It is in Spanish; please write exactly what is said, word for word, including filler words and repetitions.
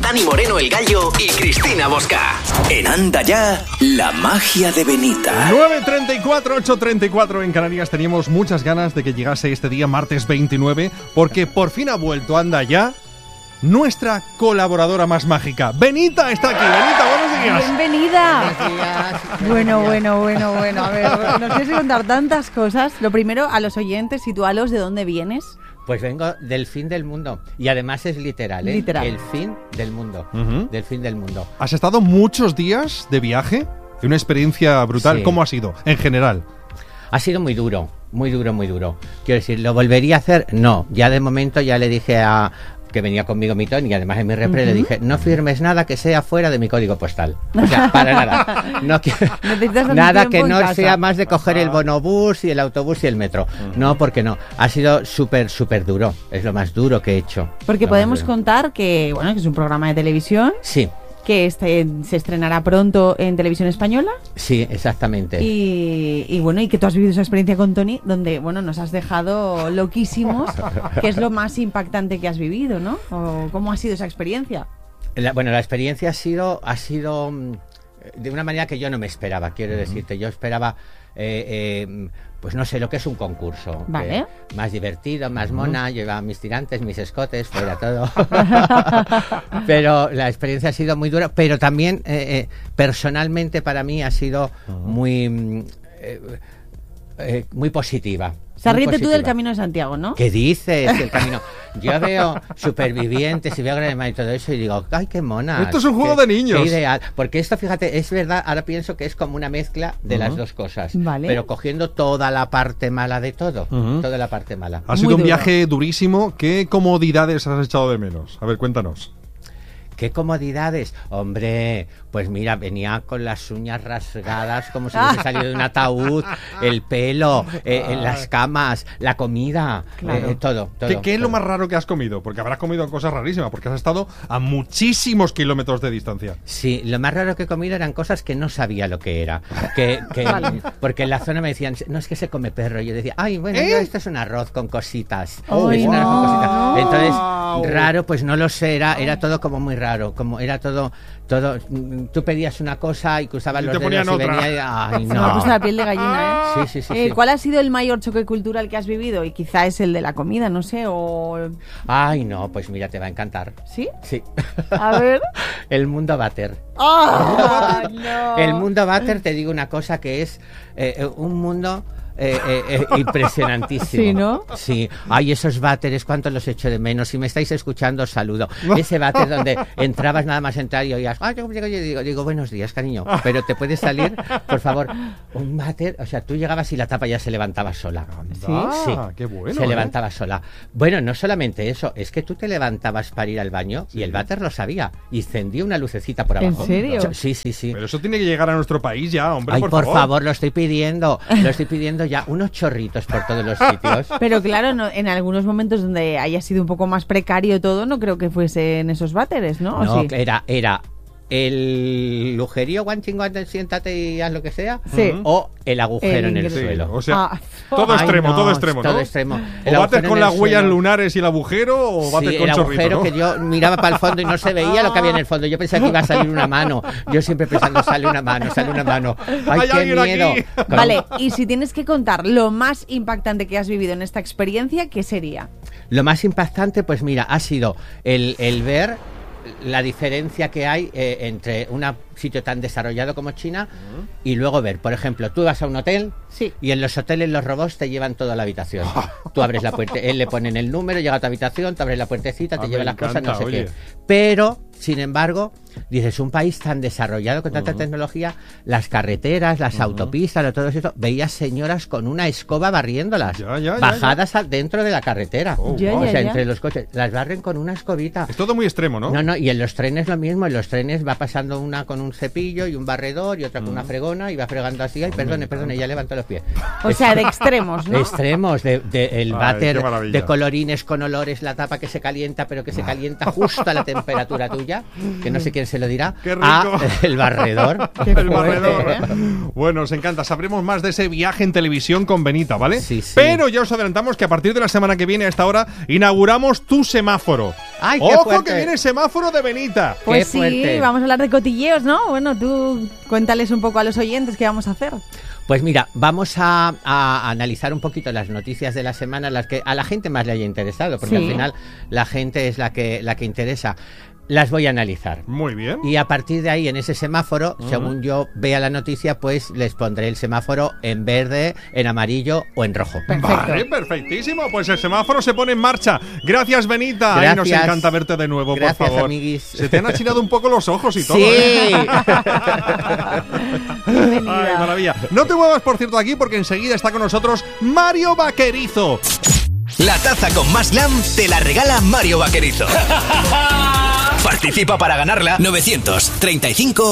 Dani Moreno el Gallo y Cristina Bosca. En Anda Ya, la magia de Benita. nueve treinta y cuatro, ocho treinta y cuatro en Canarias. Teníamos muchas ganas de que llegase este día, martes veintinueve, porque por fin ha vuelto Anda Ya nuestra colaboradora más mágica. Benita está aquí. Benita, buenos días. Bienvenida. Buenos días. Bueno, bueno, bueno, bueno. A ver, nos tienes que contar tantas cosas. Lo primero, a los oyentes, sitúalos de dónde vienes. Pues vengo del fin del mundo. Y además es literal, ¿eh? Literal. El fin del mundo. Uh-huh. Del fin del mundo. ¿Has estado muchos días de viaje? De una experiencia brutal. Sí. ¿Cómo ha sido, en general? Ha sido muy duro, muy duro, muy duro. Quiero decir, ¿lo volvería a hacer? No. Ya de momento ya le dije a... que venía conmigo mi Tony y además en mi repre, uh-huh, le dije, no firmes nada que sea fuera de mi código postal. O sea, para nada. No quiero, nada que no sea más de coger el bonobús y el autobús y el metro. Uh-huh. No, porque no. Ha sido súper, súper duro. Es lo más duro que he hecho. Porque podemos contar que, bueno, que es un programa de televisión. Sí. Que este se estrenará pronto en Televisión Española. Sí, exactamente. Y, y bueno, y que tú has vivido esa experiencia con Tony, donde, bueno, nos has dejado loquísimos, que es lo más impactante que has vivido, ¿no? ¿O cómo ha sido esa experiencia? La, bueno, la experiencia ha sido, ha sido de una manera que yo no me esperaba, quiero uh-huh. decirte. Yo esperaba... Eh, eh, pues no sé lo que es un concurso. Vale. Más divertido, más mona, uh-huh. llevaba mis tirantes, mis escotes, fuera todo. Pero la experiencia ha sido muy dura, pero también eh, eh, personalmente para mí ha sido uh-huh. muy, eh, eh, muy positiva. O sea, ríete tú del Camino de Santiago, ¿no? ¿Qué dices? El camino. Yo veo Supervivientes y veo Gran Hermano y todo eso y digo, ¡ay, qué mona! Esto es un juego qué, de niños. Qué ideal. Porque esto, fíjate, es verdad, ahora pienso que es como una mezcla de uh-huh. las dos cosas. Vale. Pero cogiendo toda la parte mala de todo. Uh-huh. Toda la parte mala. Ha sido un viaje durísimo. ¿Qué comodidades has echado de menos? A ver, cuéntanos. ¿Qué comodidades? Hombre, pues mira, venía con las uñas rasgadas como si hubiese salido de un ataúd, el pelo, eh, las camas, la comida, claro. eh, todo, todo. ¿Qué, qué todo. es lo más raro que has comido? Porque habrás comido cosas rarísimas, porque has estado a muchísimos kilómetros de distancia. Sí, lo más raro que he comido eran cosas que no sabía lo que era. Que, que, vale. Porque en la zona me decían, no, es que se come perro. Y yo decía, ay, bueno, ¿Eh? yo, esto es un arroz con cositas. Oh, es wow. un arroz con cositas. Entonces, raro, pues no lo sé, era, era todo como muy raro. Como era todo, todo, tú pedías una cosa y cruzabas los dedos y venía y, ay, no. Se me ha puesto la piel de gallina, ¿eh? Sí, sí, sí, eh, sí. ¿Cuál ha sido el mayor choque cultural que has vivido? Y quizá es el de la comida, no sé, o... Ay, no, pues mira, te va a encantar. ¿Sí? Sí. A ver. El mundo váter. ¡Oh, no! El mundo váter, te digo una cosa que es eh, un mundo... Eh, eh, eh, impresionantísimo. Sí, ¿no? Sí. Ay, esos váteres, cuánto los echo de menos. Si me estáis escuchando, os saludo. Ese váter donde entrabas nada más entrar y oías, ay, yo digo, digo, buenos días, cariño. Pero te puedes salir, por favor. Un váter, o sea, tú llegabas y la tapa ya se levantaba sola. ¿Sí? Sí. Qué bueno. Se ¿eh? levantaba sola. Bueno, no solamente eso, es que tú te levantabas para ir al baño sí. y el váter lo sabía. Y encendía una lucecita por abajo. ¿En serio? Sí, sí, sí. Pero eso tiene que llegar a nuestro país ya, hombre, ay, por, por favor. favor, lo estoy pidiendo. Lo estoy pidiendo ya, unos chorritos por todos los sitios. Pero claro, no, en algunos momentos donde haya sido un poco más precario todo, no creo que fuese en esos váteres, ¿no? No, sí? era, era el lujerío, guanchín, guanchín, siéntate y haz lo que sea, sí. o el agujero el en el sí, suelo. O sea, ah. todo Ay, extremo, no, todo extremo, ¿no? Todo extremo. El o bates con las huellas suelo. lunares y el agujero, o bates sí, con el chorrito, agujero ¿no? que yo miraba para el fondo y no se veía lo que había en el fondo. Yo pensaba que iba a salir una mano. Yo siempre pensando, sale una mano, sale una mano. Ay, Hay qué miedo. aquí. Vale, y si tienes que contar lo más impactante que has vivido en esta experiencia, ¿qué sería? Lo más impactante, pues mira, ha sido el, el ver la diferencia que hay eh, entre un sitio tan desarrollado como China uh-huh. y luego ver, por ejemplo, tú vas a un hotel sí. y en los hoteles los robots te llevan toda la habitación. Tú abres la puerta, él le ponen el número, llega a tu habitación, te abres la puertecita, te ah, lleva las cosas, no sé oye. qué. Pero, sin embargo, dices, un país tan desarrollado con tanta uh-huh. tecnología, las carreteras, las uh-huh. autopistas, todo eso, veías señoras con una escoba barriéndolas, ya, ya, bajadas ya, ya. dentro de la carretera. Oh, ya, wow. ya, o sea, ya. entre los coches, las barren con una escobita. Es todo muy extremo, ¿no? No, no, y en los trenes lo mismo, en los trenes va pasando una con un cepillo y un barredor y otra con uh-huh. una fregona y va fregando así, ay, perdone, perdone, ya levantó los pies. O sea, de extremos, ¿no? Extremos, de, de el váter, ay, de colorines con olores, la tapa que se calienta, pero que se calienta justo a la temperatura tuya, que no se quiere quién se lo dirá? ¡Qué rico! A el barredor. Qué El fuerte, barredor. ¿eh? Bueno, os encanta. Sabremos más de ese viaje en televisión con Benita, ¿vale? Sí, sí. Pero ya os adelantamos que a partir de la semana que viene, a esta hora, inauguramos tu semáforo. ¡Ay, qué ¡Ojo fuerte! que viene el semáforo de Benita! Pues Qué sí, fuerte. vamos a hablar de cotilleos, ¿no? Bueno, tú cuéntales un poco a los oyentes qué vamos a hacer. Pues mira, vamos a, a analizar un poquito las noticias de la semana, las que a la gente más le haya interesado, porque Sí. al final la gente es la que, la que interesa. Las voy a analizar. Muy bien. Y a partir de ahí, en ese semáforo, uh-huh. según yo vea la noticia, pues les pondré el semáforo en verde, en amarillo o en rojo. Perfecto. Vale, perfectísimo. Pues el semáforo se pone en marcha. Gracias, Benita. Gracias. Ay, nos encanta verte de nuevo, Gracias, por favor. amiguis. Se te han achinado un poco los ojos y todo. Sí. ¿eh? Bienvenida. Ay, maravilla. No te muevas, por cierto, aquí porque enseguida está con nosotros Mario Vaquerizo. La taza con más glam te la regala Mario Vaquerizo. Participa para ganarla. novecientos treinta y cinco